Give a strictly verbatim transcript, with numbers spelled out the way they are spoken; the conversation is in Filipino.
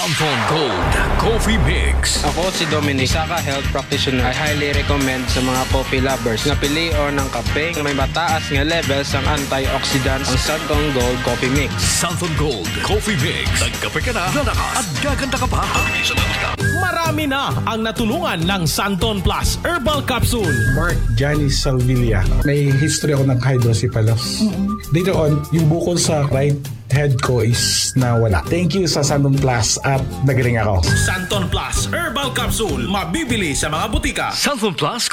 Santon Gold Coffee Mix. Ako si Dominic, isa ka health practitioner. I highly recommend sa mga coffee lovers na pilion ng kape na may mataas nga levels ng antioxidants ang Santon Gold Coffee Mix. Santon Gold Coffee Mix. Nagkape ka na, lalakas at gaganda ka pa. Salamat ka. Marami na ang natulungan ng Santon Plus Herbal Capsule. Mark Johnny Salvilla. May history ako ng hydrocephalus. Later on, yung bukol sa right head ko is nawala. Thank you sa Santon Plus at nagaling ako. Santon Plus Herbal Capsule. Mabibili sa mga butika. Santon Plus